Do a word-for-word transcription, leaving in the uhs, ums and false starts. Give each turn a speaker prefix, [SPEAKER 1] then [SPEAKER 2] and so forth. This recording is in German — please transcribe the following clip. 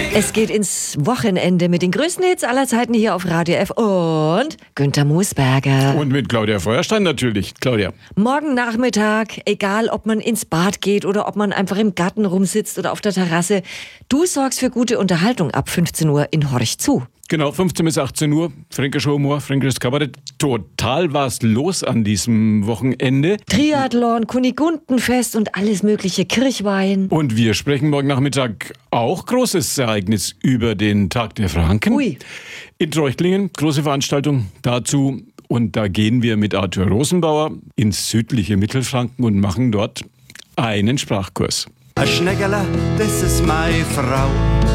[SPEAKER 1] Es geht ins Wochenende mit den größten Hits aller Zeiten hier auf Radio F und Günther Moosberger.
[SPEAKER 2] Und mit Claudia Feuerstein natürlich. Claudia.
[SPEAKER 1] Morgen Nachmittag, egal ob man ins Bad geht oder ob man einfach im Garten rumsitzt oder auf der Terrasse, du sorgst für gute Unterhaltung ab fünfzehn Uhr in Horch zu.
[SPEAKER 2] Genau, fünfzehn bis achtzehn Uhr, fränkischer Humor, fränkisches Kabarett. Total was los an diesem Wochenende.
[SPEAKER 1] Triathlon, Kunigundenfest und alles mögliche, Kirchweih.
[SPEAKER 2] Und wir sprechen morgen Nachmittag auch großes Ereignis über den Tag der Franken.
[SPEAKER 1] Ui.
[SPEAKER 2] In Treuchtlingen, große Veranstaltung dazu. Und da gehen wir mit Arthur Rosenbauer ins südliche Mittelfranken und machen dort einen Sprachkurs.
[SPEAKER 3] A Schnegele, das ist meine Frau.